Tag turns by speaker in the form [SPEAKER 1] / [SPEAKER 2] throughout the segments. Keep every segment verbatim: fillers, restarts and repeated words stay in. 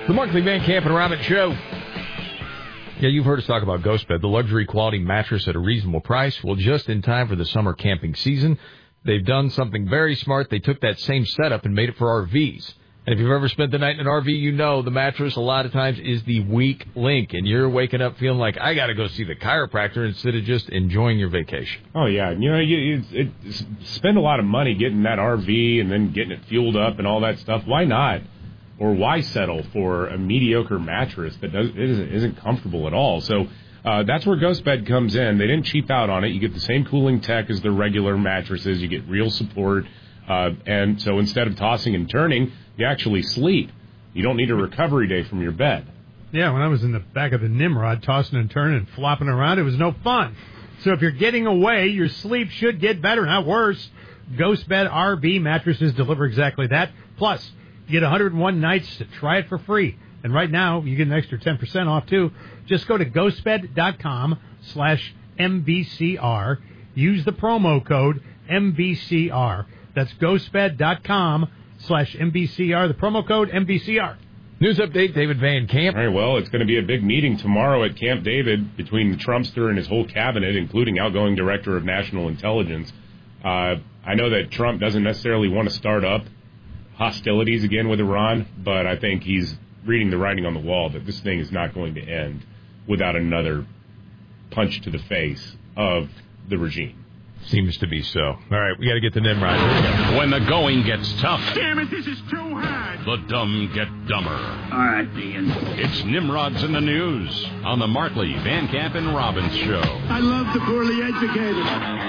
[SPEAKER 1] The Markley Van Camp and Robbins Show. Yeah, you've heard us talk about GhostBed, the luxury quality mattress at a reasonable price. Well, just in time for the summer camping season, they've done something very smart. They took that same setup and made it for R Vs. And if you've ever spent the night in an R V, you know the mattress a lot of times is the weak link, and you're waking up feeling like, I got to go see the chiropractor instead of just enjoying your vacation.
[SPEAKER 2] Oh, yeah. You know, you, you it, spend a lot of money getting that R V and then getting it fueled up and all that stuff. Why not? Or why settle for a mediocre mattress that does, it isn't, isn't comfortable at all? So uh, that's where GhostBed comes in. They didn't cheap out on it. You get the same cooling tech as their regular mattresses. You get real support. Uh, and so instead of tossing and turning, you actually sleep. You don't need a recovery day from your bed.
[SPEAKER 3] Yeah, when I was in the back of the Nimrod, tossing and turning and flopping around, it was no fun. So if you're getting away, your sleep should get better, not worse. GhostBed R V mattresses deliver exactly that. Plus, you get one hundred one nights to try it for free. And right now, you get an extra ten percent off, too. Just go to ghostbed.com slash MVCR. Use the promo code M V C R. That's ghostbed.com slash MVCR. The promo code M V C R.
[SPEAKER 1] News update, David Van Camp.
[SPEAKER 2] All right, well, it's going to be a big meeting tomorrow at Camp David between the Trumpster and his whole cabinet, including outgoing Director of National Intelligence. Uh, I know that Trump doesn't necessarily want to start up hostilities again with Iran, but I think he's reading the writing on the wall that this thing is not going to end without another punch to the face of the regime.
[SPEAKER 1] Seems to be so. All right, we got to get to Nimrod.
[SPEAKER 4] When the going gets tough,
[SPEAKER 5] damn it, this is too hard.
[SPEAKER 4] The dumb get dumber.
[SPEAKER 5] All right, Ian.
[SPEAKER 4] It's Nimrods in the News on the Markley, Van Camp, and Robbins Show.
[SPEAKER 5] I love the poorly educated.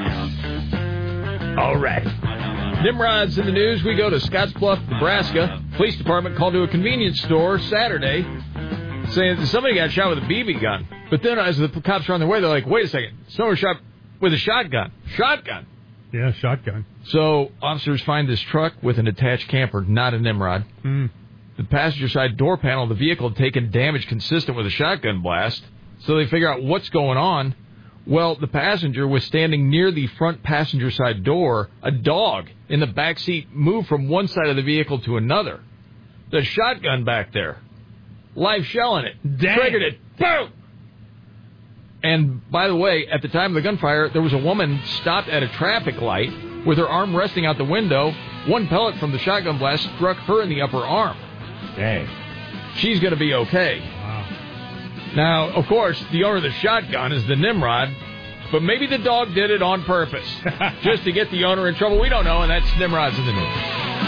[SPEAKER 1] All right. Nimrods in the News. We go to Scottsbluff, Nebraska. Police department called to a convenience store Saturday saying that somebody got shot with a B B gun. But then as the cops are on their way, they're like, wait a second. Someone shot with a shotgun. Shotgun.
[SPEAKER 3] Yeah, shotgun.
[SPEAKER 1] So officers find this truck with an attached camper, not a Nimrod.
[SPEAKER 3] Mm.
[SPEAKER 1] The passenger side door panel of the vehicle had taken damage consistent with a shotgun blast. So they figure out what's going on. Well, the passenger was standing near the front passenger side door. A dog in the back seat moved from one side of the vehicle to another. The shotgun back there. Live shell in it.
[SPEAKER 3] Dang.
[SPEAKER 1] Triggered it. Boom! And, by the way, at the time of the gunfire, there was a woman stopped at a traffic light with her arm resting out the window. One pellet from the shotgun blast struck her in the upper arm.
[SPEAKER 2] Dang.
[SPEAKER 1] She's going to be okay.
[SPEAKER 3] Wow.
[SPEAKER 1] Now, of course, the owner of the shotgun is the Nimrod, but maybe the dog did it on purpose just to get the owner in trouble. We don't know, and that's Nimrods in the News.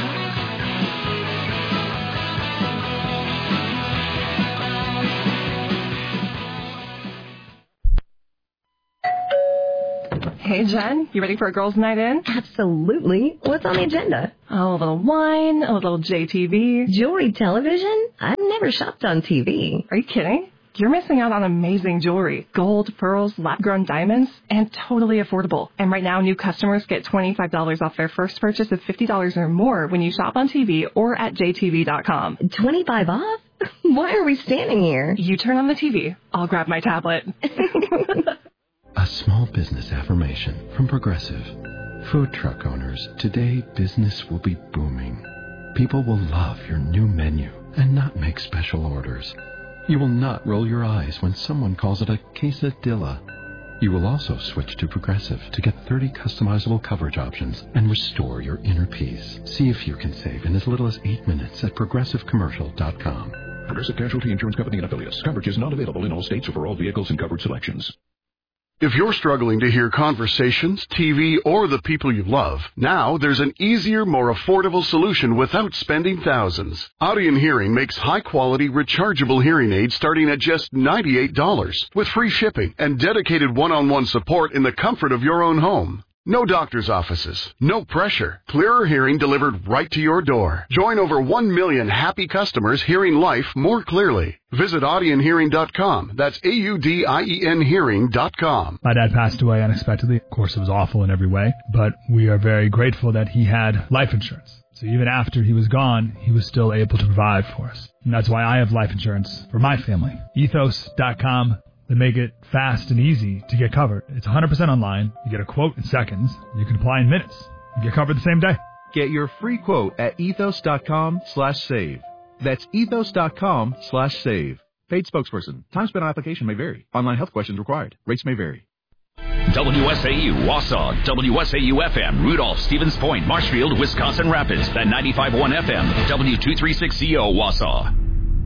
[SPEAKER 6] Hey, Jen, you ready for a girls' night in?
[SPEAKER 7] Absolutely. What's on the agenda?
[SPEAKER 6] Oh, a little wine, a little J T V.
[SPEAKER 7] Jewelry television? I've never shopped on T V.
[SPEAKER 6] Are you kidding? You're missing out on amazing jewelry. Gold, pearls, lab-grown diamonds, and totally affordable. And right now, new customers get twenty-five dollars off their first purchase of fifty dollars or more when you shop on T V or at J T V dot com.
[SPEAKER 7] twenty-five off? Why are we standing here?
[SPEAKER 6] You turn on the T V. I'll grab my tablet.
[SPEAKER 8] A small business affirmation from Progressive. Food truck owners, today business will be booming. People will love your new menu and not make special orders. You will not roll your eyes when someone calls it a quesadilla. You will also switch to Progressive to get thirty customizable coverage options and restore your inner peace. See if you can save in as little as eight minutes at progressive commercial dot com.
[SPEAKER 9] Progressive Casualty Insurance Company and affiliates. Coverage is not available in all states or for all vehicles and coverage selections.
[SPEAKER 10] If you're struggling to hear conversations, T V, or the people you love, now there's an easier, more affordable solution without spending thousands. Audion Hearing makes high-quality, rechargeable hearing aids starting at just ninety-eight dollars, with free shipping and dedicated one-on-one support in the comfort of your own home. No doctor's offices, no pressure. Clearer hearing delivered right to your door. Join over one million happy customers hearing life more clearly. Visit audion hearing dot com. That's A U D I E N hearing dot com.
[SPEAKER 11] My dad passed away unexpectedly. Of course, it was awful in every way, but we are very grateful that he had life insurance. So even after he was gone, he was still able to provide for us. And that's why I have life insurance for my family. ethos dot com. They make it fast and easy to get covered. It's one hundred percent online. You get a quote in seconds. You can apply in minutes. You get covered the same day.
[SPEAKER 12] Get your free quote at ethos dot com slash save. That's ethos.com slash save. Paid spokesperson. Time spent on application may vary. Online health questions required. Rates may vary.
[SPEAKER 13] W S A U, Wausau, W S A U F M, Rudolph, Stevens Point, Marshfield, Wisconsin Rapids, and ninety-five point one F M, W two thirty-six C O, Wausau.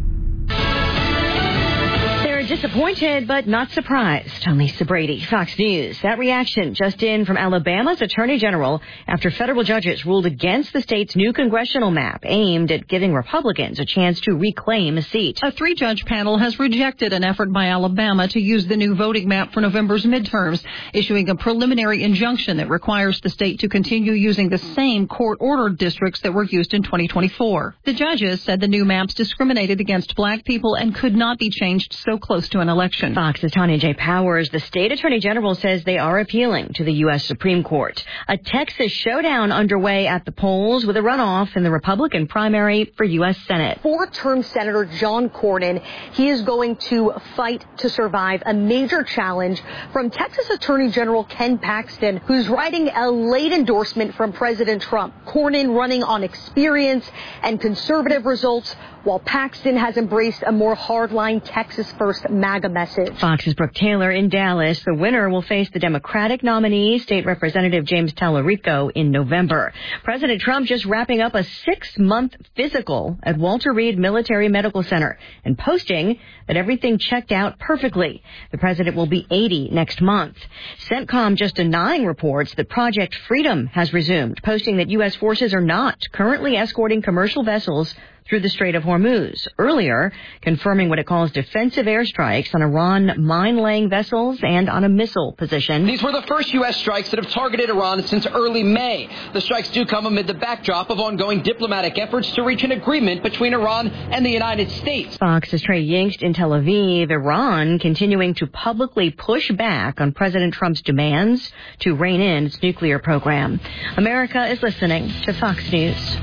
[SPEAKER 7] Disappointed but not surprised. I'm Lisa Brady, Fox News. That reaction just in from Alabama's Attorney General after federal judges ruled against the state's new congressional map aimed at giving Republicans a chance to reclaim a seat.
[SPEAKER 14] A three-judge panel has rejected an effort by Alabama to use the new voting map for November's midterms, issuing a preliminary injunction that requires the state to continue using the same court-ordered districts that were used in twenty twenty-four. The judges said the new maps discriminated against black people and could not be changed so close to an election.
[SPEAKER 7] Fox's Tanya J. Powers, the state attorney general, says they are appealing to the U S Supreme Court. A Texas showdown underway at the polls with a runoff in the Republican primary for U S Senate.
[SPEAKER 15] Four-term Senator John Cornyn, he is going to fight to survive a major challenge from Texas Attorney General Ken Paxton, who's writing a late endorsement from President Trump. Cornyn running on experience and conservative results, while Paxton has embraced a more hardline Texas-first MAGA message.
[SPEAKER 7] Fox's Brooke Taylor in Dallas. The winner will face the Democratic nominee, State Representative James Tallarico, in November. President Trump just wrapping up a six-month physical at Walter Reed Military Medical Center and posting that everything checked out perfectly. The president will be eighty next month. CENTCOM just denying reports that Project Freedom has resumed, posting that U S forces are not currently escorting commercial vessels through the Strait of Hormuz. Earlier, confirming what it calls defensive airstrikes on Iran mine-laying vessels and on a missile position.
[SPEAKER 16] These were the first U S strikes that have targeted Iran since early May. The strikes do come amid the backdrop of ongoing diplomatic efforts to reach an agreement between Iran and the United States.
[SPEAKER 7] Fox's Trey Yingst in Tel Aviv. Iran continuing to publicly push back on President Trump's demands to rein in its nuclear program. America is listening to Fox News.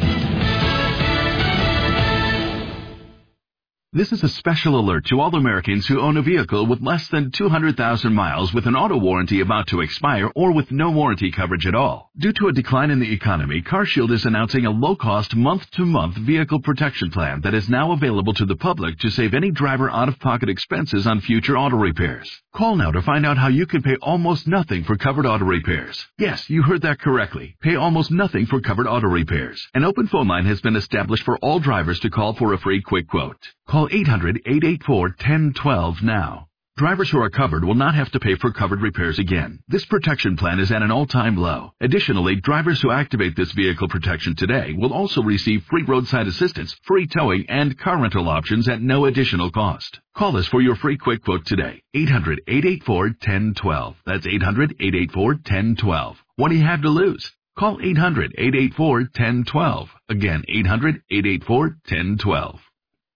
[SPEAKER 17] This is a special alert to all Americans who own a vehicle with less than two hundred thousand miles with an auto warranty about to expire or with no warranty coverage at all. Due to a decline in the economy, CarShield is announcing a low-cost month-to-month vehicle protection plan that is now available to the public to save any driver out-of-pocket expenses on future auto repairs. Call now to find out how you can pay almost nothing for covered auto repairs. Yes, you heard that correctly. Pay almost nothing for covered auto repairs. An open phone line has been established for all drivers to call for a free quick quote. Call eight hundred, eight eight four, one zero one two now. Drivers who are covered will not have to pay for covered repairs again. This protection plan is at an all-time low. Additionally, drivers who activate this vehicle protection today will also receive free roadside assistance, free towing, and car rental options at no additional cost. Call us for your free quick quote today. eight hundred, eight eight four, one zero one two. That's eight hundred, eight eight four, one zero one two. What do you have to lose? Call eight hundred, eight eight four, one zero one two. Again, eight hundred, eight eight four, one zero one two.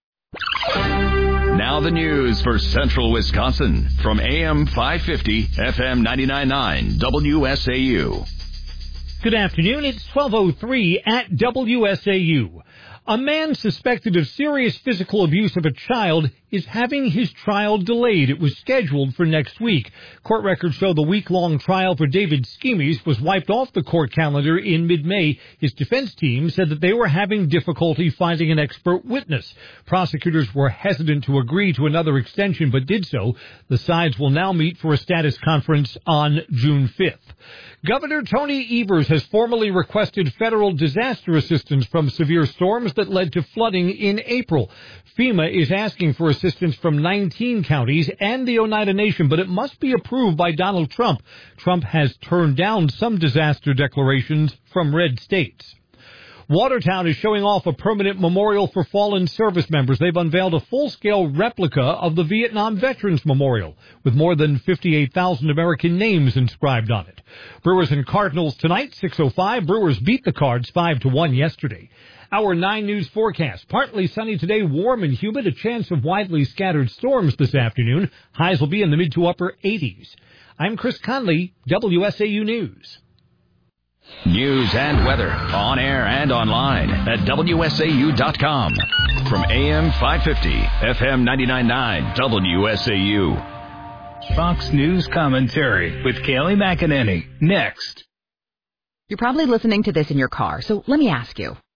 [SPEAKER 13] Now the news for Central Wisconsin from A M five fifty, F M ninety-nine point nine, W S A U.
[SPEAKER 18] Good afternoon. It's twelve oh three at W S A U. A man suspected of serious physical abuse of a child is having his trial delayed. It was scheduled for next week. Court records show the week-long trial for David Schemes was wiped off the court calendar in mid-May. His defense team said that they were having difficulty finding an expert witness. Prosecutors were hesitant to agree to another extension, but did so. The sides will now meet for a status conference on June fifth. Governor Tony Evers has formally requested federal disaster assistance from severe storms that led to flooding in April. FEMA is asking for assistance from nineteen counties and the Oneida Nation, but it must be approved by Donald Trump. Trump has turned down some disaster declarations from red states. Watertown is showing off a permanent memorial for fallen service members. They've unveiled a full-scale replica of the Vietnam Veterans Memorial with more than fifty-eight thousand American names inscribed on it. Brewers and Cardinals tonight, six oh five. Brewers beat the Cards five to one yesterday. Our nine News forecast. Partly sunny today, warm and humid. A chance of widely scattered storms this afternoon. Highs will be in the mid to upper eighties. I'm Chris Conley, W S A U News.
[SPEAKER 13] News and weather on air and online at W S A U dot com. From A M five fifty, F M ninety-nine point nine, W S A U.
[SPEAKER 19] Fox News commentary with Kayleigh McEnany. Next.
[SPEAKER 20] You're probably listening to this in your car, so let me ask you.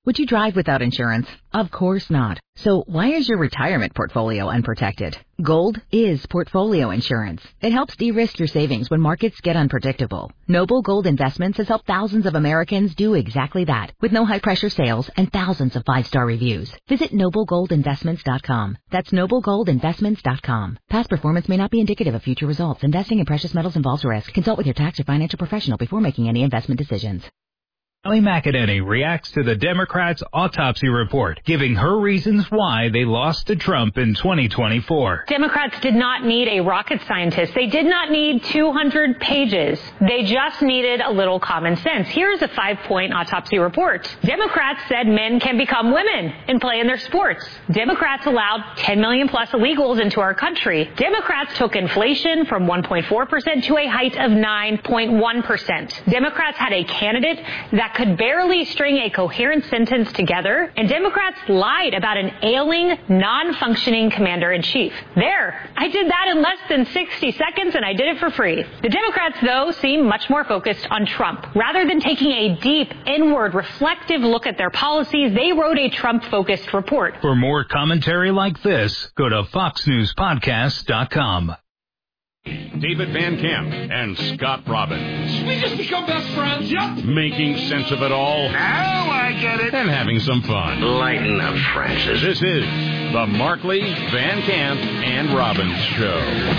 [SPEAKER 20] Would you drive without insurance? Of course not. So why is your retirement portfolio unprotected? Gold is portfolio insurance. It helps de-risk your savings when markets get unpredictable. Noble Gold Investments has helped thousands of Americans do exactly that, with no high-pressure sales and thousands of five-star reviews. Visit noble gold investments dot com. That's noble gold investments dot com. Past performance may not be indicative of future results. Investing in precious metals involves risk. Consult with your tax or financial professional before making any investment decisions.
[SPEAKER 19] Kelly McEnany reacts to the Democrats' autopsy report, giving her reasons why they lost to Trump in twenty twenty-four.
[SPEAKER 21] Democrats did not need a rocket scientist. They did not need two hundred pages. They just needed a little common sense. Here's a five-point autopsy report. Democrats said men can become women and play in their sports. Democrats allowed ten million plus illegals into our country. Democrats took inflation from one point four percent to a height of nine point one percent. Democrats had a candidate that could barely string a coherent sentence together, and Democrats lied about an ailing, non-functioning commander-in-chief. There, I did that in less than sixty seconds, and I did it for free. The Democrats, though, seem much more focused on Trump. Rather than taking a deep, inward, reflective look at their policies, they wrote a Trump-focused report.
[SPEAKER 19] For more commentary like this, go to fox news podcast dot com.
[SPEAKER 4] David Van Camp and Scott Robbins.
[SPEAKER 5] We just become best friends, yep.
[SPEAKER 4] Making sense of it all.
[SPEAKER 5] Now I get it.
[SPEAKER 4] And having some fun.
[SPEAKER 5] Lighten up, Francis.
[SPEAKER 4] This is the Markley, Van Camp, and Robbins Show.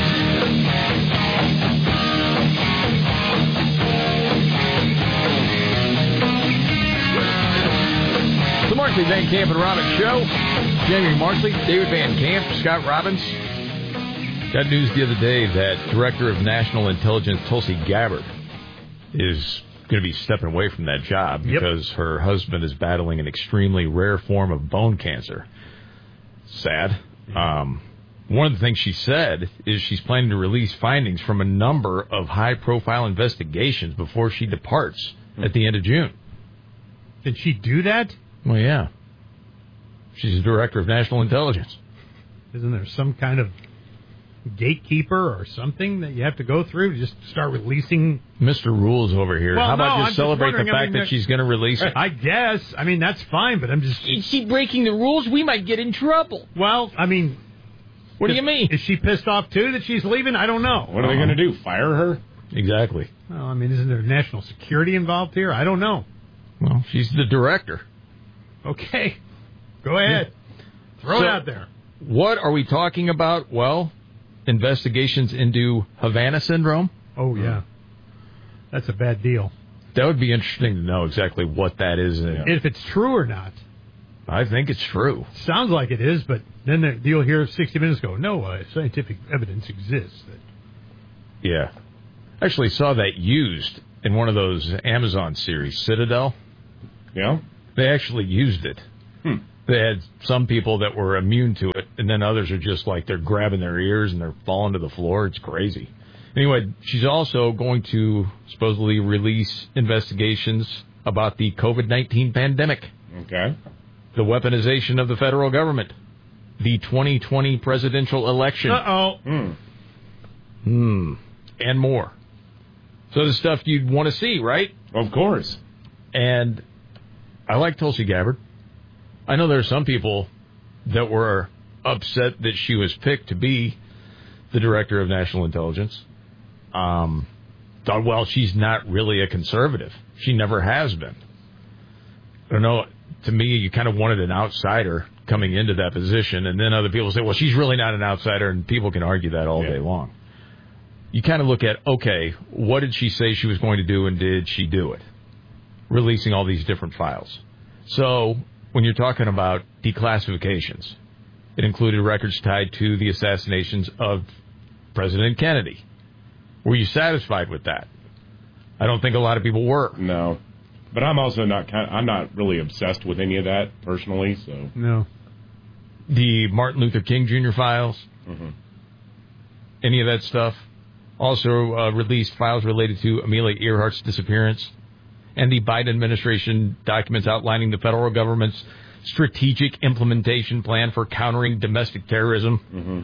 [SPEAKER 1] The Markley, Van Camp, and Robbins Show. Jamie Markley, David Van Camp, Scott Robbins. Got news the other day that Director of National Intelligence Tulsi Gabbard is going to be stepping away from that job
[SPEAKER 3] Yep.
[SPEAKER 1] because her husband is battling an extremely rare form of bone cancer. Sad. Um, one of the things she said is she's planning to release findings from a number of high-profile investigations before she departs at the end of June.
[SPEAKER 3] Did she do that?
[SPEAKER 1] Well, yeah. She's the Director of National Intelligence.
[SPEAKER 3] Isn't there some kind of gatekeeper or something that you have to go through to just start releasing?
[SPEAKER 1] Mister Rules over here.
[SPEAKER 3] Well,
[SPEAKER 1] How about
[SPEAKER 3] no,
[SPEAKER 1] just
[SPEAKER 3] I'm
[SPEAKER 1] celebrate
[SPEAKER 3] just
[SPEAKER 1] the
[SPEAKER 3] wondering,
[SPEAKER 1] fact
[SPEAKER 3] I mean,
[SPEAKER 1] that she's going to release it?
[SPEAKER 3] I guess. I mean, that's fine, but I'm just...
[SPEAKER 1] Is she breaking the rules? We might get in trouble.
[SPEAKER 3] Well, I mean...
[SPEAKER 1] What do
[SPEAKER 3] is,
[SPEAKER 1] you mean?
[SPEAKER 3] Is she pissed off, too, that she's leaving? I don't know.
[SPEAKER 2] What are they going to do, fire her?
[SPEAKER 1] Exactly.
[SPEAKER 3] Well, I mean, isn't there national security involved here? I don't know.
[SPEAKER 1] Well, she's the director.
[SPEAKER 3] Okay. Go ahead. Throw
[SPEAKER 1] So,
[SPEAKER 3] it out there.
[SPEAKER 1] What are we talking about? Well, investigations into Havana syndrome.
[SPEAKER 3] Oh, yeah. That's a bad deal.
[SPEAKER 1] That would be interesting to know exactly what that is.
[SPEAKER 3] If it's true or not.
[SPEAKER 1] I think it's true.
[SPEAKER 3] Sounds like it is, but then the, you'll hear sixty minutes go, no, uh, scientific evidence exists. That...
[SPEAKER 1] Yeah. Actually saw that used in one of those Amazon series, Citadel.
[SPEAKER 2] Yeah?
[SPEAKER 1] They actually used it.
[SPEAKER 2] Hmm.
[SPEAKER 1] They had some people that were immune to it, and then others are just like they're grabbing their ears and they're falling to the floor. It's crazy. Anyway, she's also going to supposedly release investigations about the COVID nineteen pandemic.
[SPEAKER 2] Okay.
[SPEAKER 1] The weaponization of the federal government. The twenty twenty presidential election.
[SPEAKER 3] Uh-oh.
[SPEAKER 2] Hmm.
[SPEAKER 1] Hmm. And more. So the stuff you'd want to see, right?
[SPEAKER 2] Of course.
[SPEAKER 1] And I like Tulsi Gabbard. I know there are some people that were upset that she was picked to be the Director of National Intelligence. Um, thought, well, she's not really a conservative. She never has been. I don't know. To me, you kind of wanted an outsider coming into that position, and then other people say, well, she's really not an outsider, and people can argue that all
[SPEAKER 2] yeah.
[SPEAKER 1] day long. You kind of look at, okay, what did she say she was going to do, and did she do it? Releasing all these different files. So when you're talking about declassifications, it included records tied to the assassinations of President Kennedy. Were you satisfied with that? I don't think a lot of people were.
[SPEAKER 2] No. But I'm also not kind of, I'm not really obsessed with any of that personally, so.
[SPEAKER 3] No.
[SPEAKER 1] The Martin Luther King Junior files,
[SPEAKER 2] mm-hmm.
[SPEAKER 1] any of that stuff. Also uh, released files related to Amelia Earhart's disappearance and the Biden administration documents outlining the federal government's strategic implementation plan for countering domestic terrorism.
[SPEAKER 2] Mm-hmm.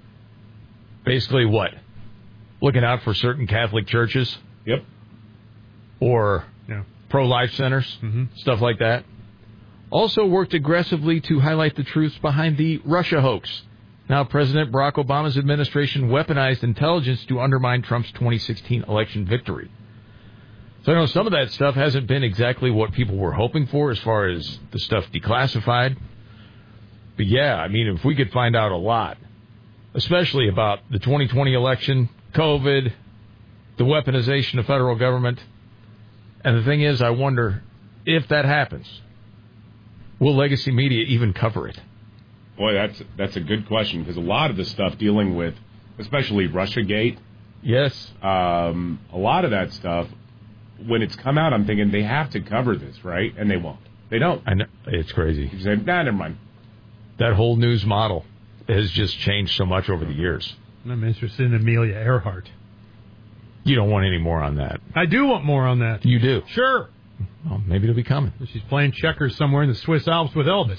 [SPEAKER 1] Basically what? Looking out for certain Catholic churches?
[SPEAKER 2] Yep.
[SPEAKER 1] Or
[SPEAKER 3] yeah.
[SPEAKER 1] pro-life centers?
[SPEAKER 3] Mm-hmm.
[SPEAKER 1] Stuff like that? also worked aggressively to highlight the truths behind the Russia hoax. Now, President Barack Obama's administration weaponized intelligence to undermine Trump's twenty sixteen election victory. So I know some of that stuff hasn't been exactly what people were hoping for as far as the stuff declassified. But yeah, I mean, if we could find out a lot, especially about the twenty twenty election, COVID, the weaponization of federal government. And the thing is, I wonder if that happens, will legacy media even cover it?
[SPEAKER 2] Boy, that's that's a good question, because a lot of the stuff dealing with, especially Russiagate,
[SPEAKER 1] yes,
[SPEAKER 2] um, a lot of that stuff, when it's come out, I'm thinking they have to cover this, right? And they won't. They don't.
[SPEAKER 1] I know. It's crazy.
[SPEAKER 2] You say, nah, never mind.
[SPEAKER 1] That whole news model has just changed so much over the years.
[SPEAKER 3] I'm interested in Amelia Earhart.
[SPEAKER 1] You don't want any more on that.
[SPEAKER 3] I do want more on that.
[SPEAKER 1] You do?
[SPEAKER 3] Sure.
[SPEAKER 1] Well, maybe it'll be coming.
[SPEAKER 3] She's playing checkers somewhere in the Swiss Alps with Elvis.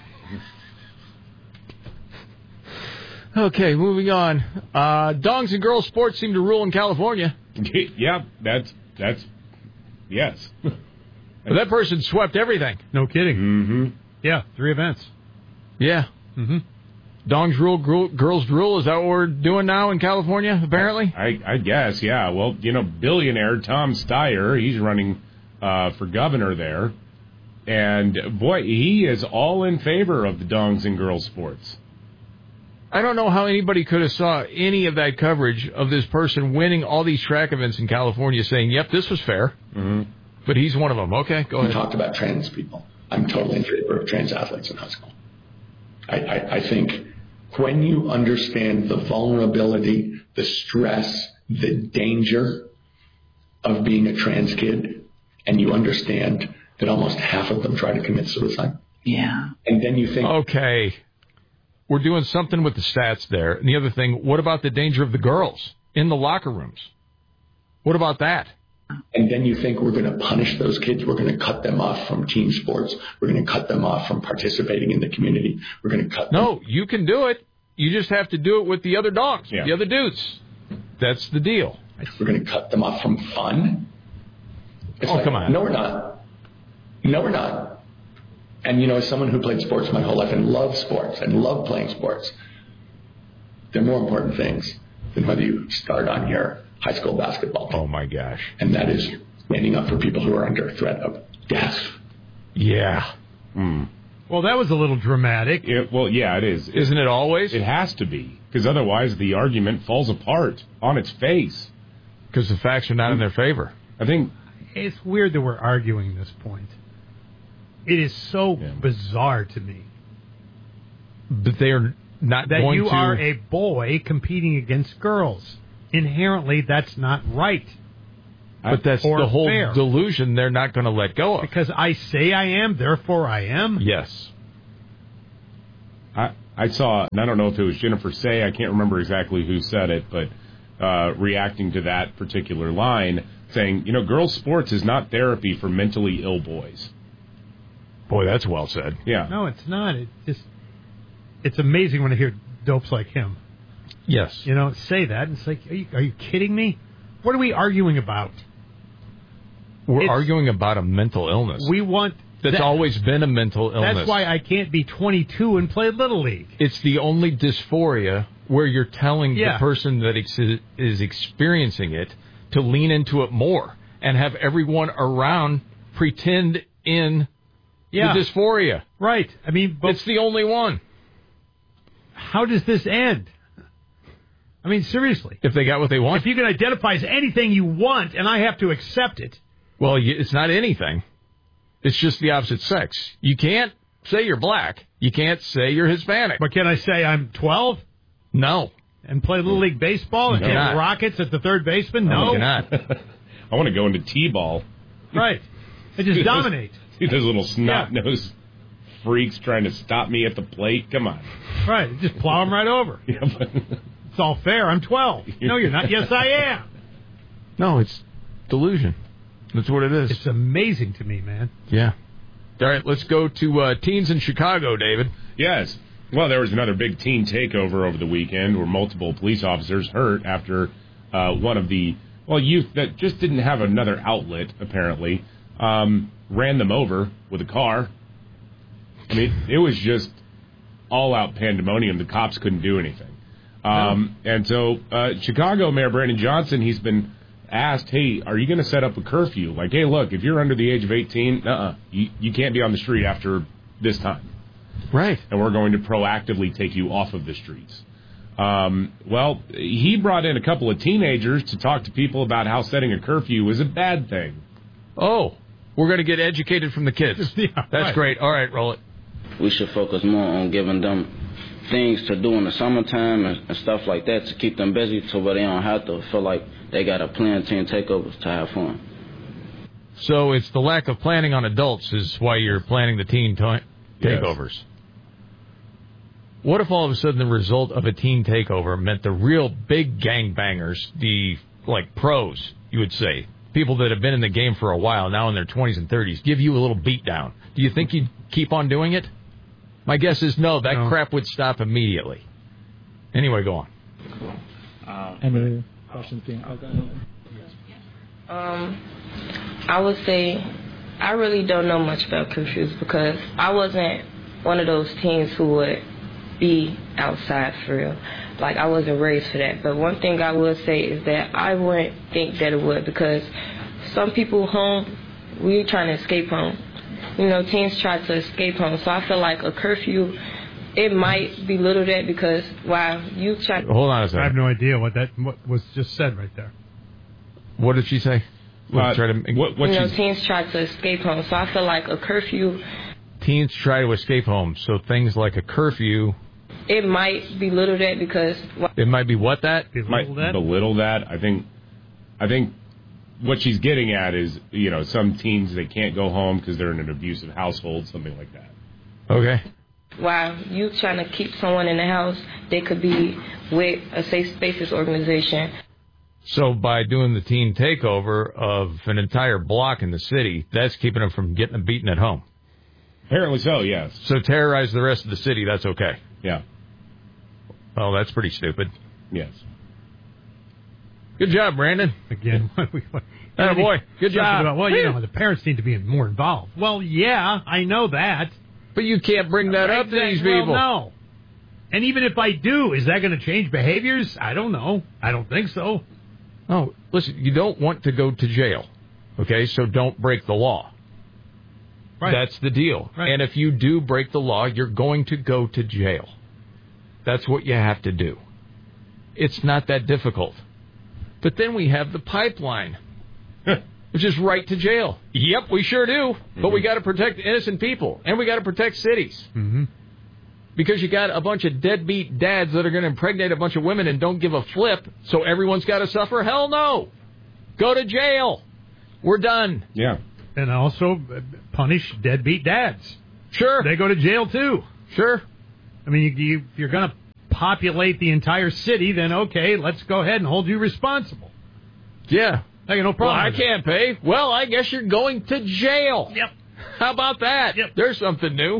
[SPEAKER 1] Okay, moving on. Uh, dongs and girls sports seem to rule in California.
[SPEAKER 2] Yeah, that's, that's, yes.
[SPEAKER 1] But that person swept everything.
[SPEAKER 3] No kidding.
[SPEAKER 2] Mm-hmm.
[SPEAKER 3] Yeah, three events.
[SPEAKER 1] Yeah.
[SPEAKER 3] Mm-hmm.
[SPEAKER 1] Dongs rule, gr- girls rule. Is that what we're doing now in California, apparently?
[SPEAKER 2] I, I guess, yeah. Well, you know, billionaire Tom Steyer, he's running uh, for governor there. And, boy, he is all in favor of the dongs and girls sports.
[SPEAKER 1] I don't know how anybody could have saw any of that coverage of this person winning all these track events in California saying, yep, this was fair.
[SPEAKER 2] Mm-hmm.
[SPEAKER 1] But he's one of them. Okay, go ahead.
[SPEAKER 6] You talked about trans people. I'm totally in favor of trans athletes in high school. I, I, I think when you understand the vulnerability, the stress, the danger of being a trans kid, and you understand that almost half of them try to commit suicide. Yeah. And then you think...
[SPEAKER 1] Okay. We're doing something with the stats there. And the other thing, what about the danger of the girls in the locker rooms? What about that?
[SPEAKER 6] And then you think we're going to punish those kids. We're going to cut them off from team sports. We're going to cut them off from participating in the community. We're going to cut them.
[SPEAKER 1] No, you can do it. You just have to do it with the other dogs,
[SPEAKER 2] yeah.
[SPEAKER 1] the other dudes. That's the deal.
[SPEAKER 6] We're going to cut them off from fun. It's
[SPEAKER 1] oh,
[SPEAKER 6] like,
[SPEAKER 1] come on.
[SPEAKER 6] No, we're not. No, we're not. And, you know, as someone who played sports my whole life and loved sports and loved playing sports, there are more important things than whether you start on your high school basketball team.
[SPEAKER 1] Oh, my gosh.
[SPEAKER 6] And that is standing up for people who are under threat of death.
[SPEAKER 1] Yeah.
[SPEAKER 2] Mm.
[SPEAKER 3] Well, that was a little dramatic.
[SPEAKER 2] It, well, yeah, it is.
[SPEAKER 1] Isn't it always?
[SPEAKER 2] It has to be, because otherwise the argument falls apart on its face.
[SPEAKER 1] Because the facts are not in their favor.
[SPEAKER 2] I think
[SPEAKER 3] it's weird that we're arguing this point. It is so
[SPEAKER 2] yeah.
[SPEAKER 3] bizarre to me.
[SPEAKER 1] But they are not
[SPEAKER 3] that
[SPEAKER 1] going
[SPEAKER 3] you
[SPEAKER 1] to...
[SPEAKER 3] are a boy competing against girls. Inherently, that's not right.
[SPEAKER 1] But that's
[SPEAKER 3] or
[SPEAKER 1] the whole
[SPEAKER 3] fair.
[SPEAKER 1] delusion they're not going to let go of.
[SPEAKER 3] Because I say I am, therefore I am?
[SPEAKER 1] Yes.
[SPEAKER 2] I I saw, and I don't know if it was Jennifer Say, I can't remember exactly who said it, but uh, reacting to that particular line, saying, you know, girls' sports is not therapy for mentally ill boys.
[SPEAKER 1] Boy, that's well said.
[SPEAKER 2] Yeah.
[SPEAKER 3] No, it's not. It just it's amazing when I hear dopes like him.
[SPEAKER 1] Yes.
[SPEAKER 3] You know, say that, and it's like, are you, are you kidding me? What are we arguing about?
[SPEAKER 1] We're
[SPEAKER 3] it's,
[SPEAKER 1] arguing about a mental illness.
[SPEAKER 3] We want...
[SPEAKER 1] That's
[SPEAKER 3] that,
[SPEAKER 1] always been a mental illness.
[SPEAKER 3] That's why I can't be twenty-two and play Little League.
[SPEAKER 1] It's the only dysphoria where you're telling
[SPEAKER 3] yeah.
[SPEAKER 1] the person that ex- is experiencing it to lean into it more and have everyone around pretend in
[SPEAKER 3] yeah.
[SPEAKER 1] the dysphoria.
[SPEAKER 3] Right. I mean, but
[SPEAKER 1] it's the only one.
[SPEAKER 3] How does this end? I mean, seriously.
[SPEAKER 1] If they got what they want.
[SPEAKER 3] If you can identify as anything you want and I have to accept it.
[SPEAKER 1] Well, it's not anything. It's just the opposite sex. You can't say you're black. You can't say you're Hispanic.
[SPEAKER 3] But can I say I'm twelve?
[SPEAKER 1] No.
[SPEAKER 3] And play Little League Baseball and hit rockets at the third baseman? No.
[SPEAKER 1] No, you cannot.
[SPEAKER 2] I want to go into T-ball.
[SPEAKER 3] Right. And just dominate.
[SPEAKER 2] See those little snot-nosed yeah. freaks trying to stop me at the plate? Come on.
[SPEAKER 3] Right. Just plow them right over.
[SPEAKER 2] Yeah, but
[SPEAKER 3] it's all fair. I'm twelve. No, you're not. Yes, I am.
[SPEAKER 1] No, it's delusion. That's what it is.
[SPEAKER 3] It's amazing to me, man.
[SPEAKER 1] Yeah. All right, let's go to uh, teens in Chicago, David.
[SPEAKER 2] Yes. Well, there was another big teen takeover over the weekend where multiple police officers hurt after uh, one of the, well, youth that just didn't have another outlet, apparently, um, ran them over with a car. I mean, it was just all-out pandemonium. The cops couldn't do anything. Um, no. And so uh, Chicago Mayor Brandon Johnson, he's been asked, hey, are you going to set up a curfew? Like, hey, look, if you're under the age of eighteen, uh-uh, you, you can't be on the street after this time.
[SPEAKER 1] Right.
[SPEAKER 2] And we're going to proactively take you off of the streets. Um, well, he brought in a couple of teenagers to talk to people about how setting a curfew is a bad thing.
[SPEAKER 1] Oh, we're going to get educated from the kids. yeah, That's right. great. All right, roll it.
[SPEAKER 8] We should focus more on giving them things to do in the summertime and, and stuff like that to keep them busy so where they don't have to feel like they got to plan teen takeovers to have fun.
[SPEAKER 1] So it's the lack of planning on adults is why you're planning the teen t- takeovers. Yes. What if all of a sudden the result of a teen takeover meant the real big gangbangers, the, like, pros, you would say, people that have been in the game for a while, now in their twenties and thirties, give you a little beatdown? Do you think you'd keep on doing it? My guess is no. That no. crap would stop immediately. Anyway, go on.
[SPEAKER 22] Um, Any questions being okay? Um, I would say I really don't know much about curfews because I wasn't one of those teens who would be outside for real. Like, I wasn't raised for that. But one thing I will say is that I wouldn't think that it would because some people home, we're trying to escape home. You know, teens try to escape home. So I feel like a curfew, it might belittle that because, wow, you try...
[SPEAKER 1] Hold on a second.
[SPEAKER 3] I have no idea what that what was just said right there.
[SPEAKER 1] What did she say?
[SPEAKER 2] Uh, try to, what, what
[SPEAKER 22] you know, teens try to escape home. So I feel like a curfew...
[SPEAKER 1] Teens try to escape home. So things like a curfew...
[SPEAKER 22] It might belittle that because...
[SPEAKER 1] It might be what that?
[SPEAKER 2] It might that? belittle that. I think... I think... What she's getting at is, you know, some teens, they can't go home because they're in an abusive household, something like that.
[SPEAKER 1] Okay.
[SPEAKER 22] While you trying to keep someone in the house, they could be with a safe spaces organization.
[SPEAKER 1] So by doing the teen takeover of an entire block in the city, that's keeping them from getting beaten at home?
[SPEAKER 2] Apparently so, yes.
[SPEAKER 1] So terrorize the rest of the city, that's okay?
[SPEAKER 2] Yeah.
[SPEAKER 1] Oh, that's pretty stupid.
[SPEAKER 2] Yes.
[SPEAKER 1] Good job, Brandon.
[SPEAKER 3] Again,
[SPEAKER 1] oh boy, good job.
[SPEAKER 3] About, well, you know, the parents need to be more involved. Well, yeah, I know that.
[SPEAKER 1] But you can't bring that up to these people.
[SPEAKER 3] Well, no. And even if I do, is that going to change behaviors? I don't know. I don't think so.
[SPEAKER 1] Oh, listen, you don't want to go to jail, okay? So don't break the law. Right. That's the deal. Right. And if you do break the law, you're going to go to jail. That's what you have to do. It's not that difficult. But then we have the pipeline, which is right to jail. Yep, we sure do. Mm-hmm. But we got to protect innocent people, and we got to protect cities.
[SPEAKER 3] Mm-hmm.
[SPEAKER 1] Because you got a bunch of deadbeat dads that are going to impregnate a bunch of women and don't give a flip, so everyone's got to suffer? Hell no. Go to jail. We're done.
[SPEAKER 2] Yeah.
[SPEAKER 3] And also punish deadbeat dads.
[SPEAKER 1] Sure.
[SPEAKER 3] They go to jail, too.
[SPEAKER 1] Sure.
[SPEAKER 3] I mean, you, you, you're going to populate the entire city, then okay, let's go ahead and hold you responsible.
[SPEAKER 1] Yeah.
[SPEAKER 3] I got no problem.
[SPEAKER 1] Well, I can't pay. Well, I guess you're going to jail.
[SPEAKER 3] Yep.
[SPEAKER 1] How about that?
[SPEAKER 3] Yep.
[SPEAKER 1] There's something new.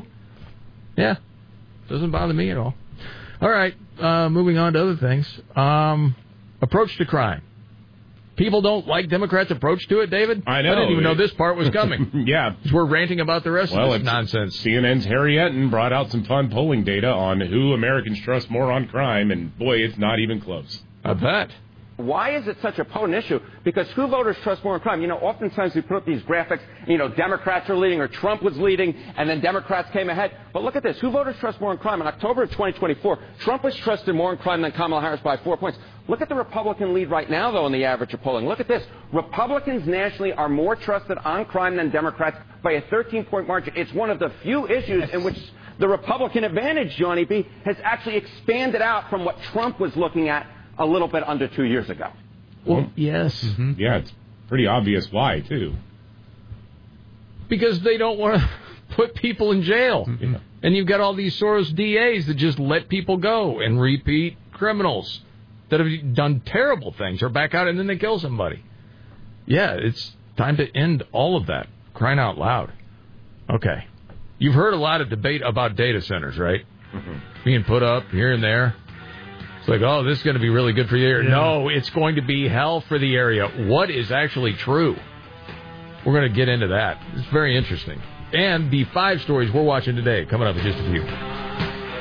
[SPEAKER 1] Yeah. Doesn't bother me at all. All right. Uh, moving on to other things. Um, approach to crime. People don't like Democrats' approach to it, David?
[SPEAKER 2] I know.
[SPEAKER 1] I didn't even know this part was coming.
[SPEAKER 2] Yeah.
[SPEAKER 1] We're ranting about the rest
[SPEAKER 2] well,
[SPEAKER 1] of this nonsense.
[SPEAKER 2] C N N's Harry Etten brought out some fun polling data on who Americans trust more on crime, and boy, it's not even close.
[SPEAKER 1] I bet.
[SPEAKER 23] Why is it such a potent issue? Because who voters trust more in crime? You know, oftentimes we put up these graphics, you know, Democrats are leading or Trump was leading, and then Democrats came ahead. But look at this. Who voters trust more in crime? In October of twenty twenty-four, Trump was trusted more in crime than Kamala Harris by four points. Look at the Republican lead right now, though, in the average of polling. Look at this. Republicans nationally are more trusted on crime than Democrats by a thirteen-point margin. It's one of the few issues in which the Republican advantage, Johnny B., has actually expanded out from what Trump was looking at a little bit under two years ago.
[SPEAKER 1] Well, yes.
[SPEAKER 2] Mm-hmm. Yeah, it's pretty obvious why, too.
[SPEAKER 1] Because they don't want to put people in jail. Mm-hmm. And you've got all these Soros D As that just let people go and repeat criminals that have done terrible things or back out and then they kill somebody. Yeah, it's time to end all of that. Crying out loud. Okay. You've heard a lot of debate about data centers, right? Mm-hmm. Being put up here and there. It's like, oh, this is going to be really good for the area. Yeah. No, it's going to be hell for the area. What is actually true? We're going to get into that. It's very interesting. and the five stories we're watching today coming up in just a few.